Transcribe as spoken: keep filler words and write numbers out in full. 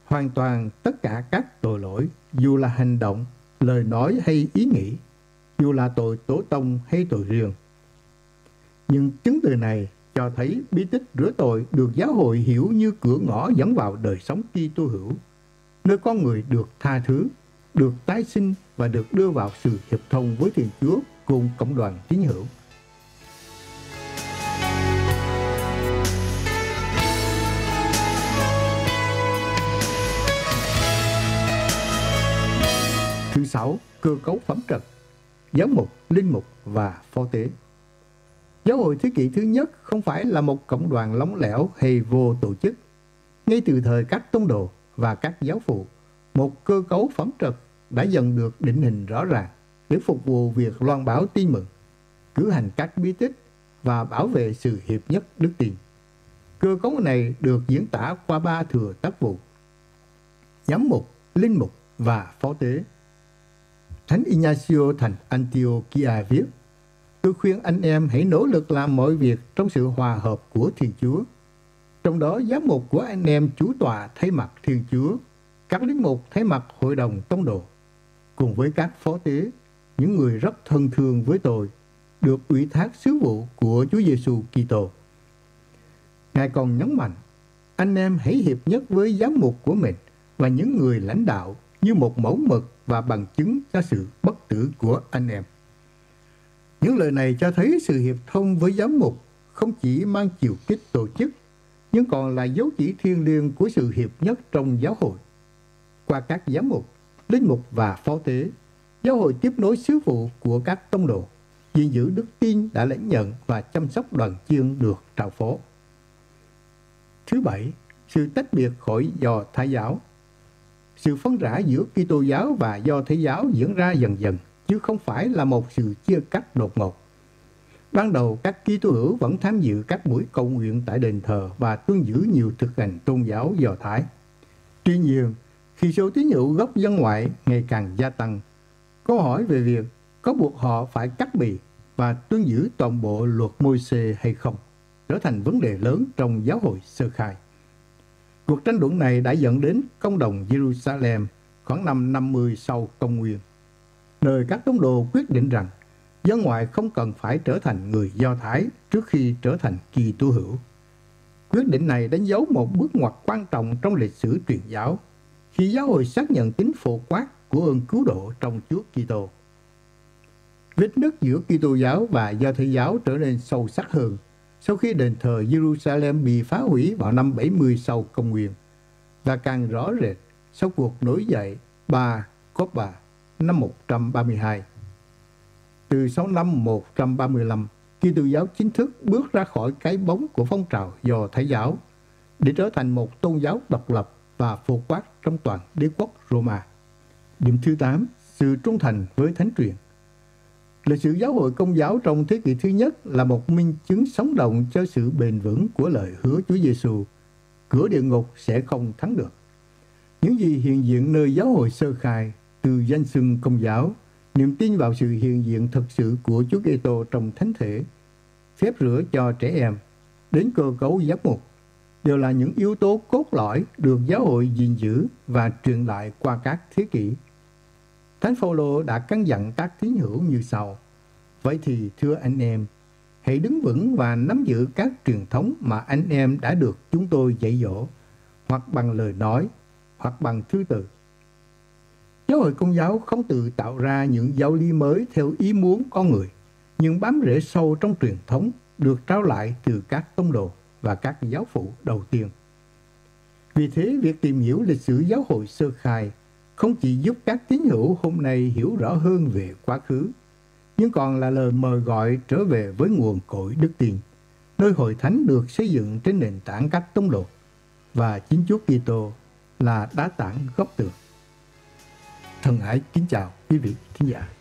hoàn toàn tất cả các tội lỗi, dù là hành động, lời nói hay ý nghĩ, dù là tội tổ tông hay tội riêng. Nhưng chứng từ này cho thấy bí tích rửa tội được giáo hội hiểu như cửa ngõ dẫn vào đời sống Kitô hữu, nơi con người được tha thứ, được tái sinh và được đưa vào sự hiệp thông với Thiên Chúa cùng cộng đoàn tín hữu. Thứ sáu, cơ cấu phẩm trật, giám mục, linh mục và phó tế. Giáo hội thế kỷ thứ nhất không phải là một cộng đoàn lỏng lẻo hay vô tổ chức. Ngay từ thời các tông đồ và các giáo phụ, một cơ cấu phẩm trật đã dần được định hình rõ ràng để phục vụ việc loan báo tin mừng, cử hành các bí tích và bảo vệ sự hiệp nhất đức tin. Cơ cấu này được diễn tả qua ba thừa tác vụ: giám mục, linh mục và phó tế. Thánh Ignacio thành Antiochia viết: tôi khuyên anh em hãy nỗ lực làm mọi việc trong sự hòa hợp của Thiên Chúa. Trong đó giám mục của anh em chủ tọa thay mặt Thiên Chúa, các linh mục thay mặt hội đồng tông đồ, cùng với các phó tế, những người rất thân thương với tôi, được ủy thác sứ vụ của Chúa Giêsu Kitô. Ngài còn nhấn mạnh, anh em hãy hiệp nhất với giám mục của mình và những người lãnh đạo như một mẫu mực và bằng chứng cho sự bất tử của anh em. Những lời này cho thấy sự hiệp thông với giám mục không chỉ mang chiều kích tổ chức, nhưng còn là dấu chỉ thiêng liêng của sự hiệp nhất trong giáo hội. Qua các giám mục, linh mục và phó tế, giáo hội tiếp nối sứ vụ của các tông đồ, gìn giữ đức tin đã lãnh nhận và chăm sóc đoàn chiên được trao phó. Thứ bảy, sự tách biệt khỏi Do Thái giáo. Sự phân rã giữa Kitô giáo và Do Thái giáo diễn ra dần dần, chứ không phải là một sự chia cắt đột ngột. Ban đầu, các Kitô hữu vẫn tham dự các buổi cầu nguyện tại đền thờ và tuân giữ nhiều thực hành tôn giáo Do Thái. Tuy nhiên, khi số tín hữu gốc dân ngoại ngày càng gia tăng, câu hỏi về việc có buộc họ phải cắt bì và tuân giữ toàn bộ luật Môi-se hay không trở thành vấn đề lớn trong giáo hội sơ khai. Cuộc tranh luận này đã dẫn đến công đồng Jerusalem khoảng năm năm mươi sau công nguyên, nơi các tông đồ quyết định rằng dân ngoại không cần phải trở thành người Do Thái trước khi trở thành Kitô hữu. Quyết định này đánh dấu một bước ngoặt quan trọng trong lịch sử truyền giáo, khi giáo hội xác nhận tính phổ quát của ơn cứu độ trong Chúa Kitô. Vết nứt giữa Kitô giáo và Do Thái giáo trở nên sâu sắc hơn sau khi đền thờ Jerusalem bị phá hủy vào năm bảy mươi sau công nguyên, và càng rõ rệt sau cuộc nổi dậy Bar Kokhba năm một trăm ba mươi hai. Từ sau năm một trăm ba mươi lăm, Kitô giáo chính thức bước ra khỏi cái bóng của phong trào Do Thái giáo để trở thành một tôn giáo độc lập và phổ quát trong toàn đế quốc Roma. Điểm thứ tám, sự trung thành với thánh truyền. Lịch sử giáo hội Công giáo trong thế kỷ thứ nhất là một minh chứng sống động cho sự bền vững của lời hứa Chúa Giêsu: cửa địa ngục sẽ không thắng được. Những gì hiện diện nơi giáo hội sơ khai, từ danh xưng Công giáo, niềm tin vào sự hiện diện thực sự của Chúa Kitô trong thánh thể, phép rửa cho trẻ em, đến cơ cấu giám mục, đều là những yếu tố cốt lõi được giáo hội gìn giữ và truyền lại qua các thế kỷ. Thánh Phaolô đã căn dặn các tín hữu như sau: vậy thì thưa anh em, hãy đứng vững và nắm giữ các truyền thống mà anh em đã được chúng tôi dạy dỗ, hoặc bằng lời nói, hoặc bằng thư từ. Giáo hội Công giáo không tự tạo ra những giáo lý mới theo ý muốn con người, nhưng bám rễ sâu trong truyền thống được trao lại từ các tông đồ và các giáo phụ đầu tiên. Vì thế, việc tìm hiểu lịch sử giáo hội sơ khai không chỉ giúp các tín hữu hôm nay hiểu rõ hơn về quá khứ, nhưng còn là lời mời gọi trở về với nguồn cội đức tin, nơi hội thánh được xây dựng trên nền tảng các tông đồ, và chính Chúa Kitô là đá tảng gốc tường. Thân ái kính chào quý vị thính giả.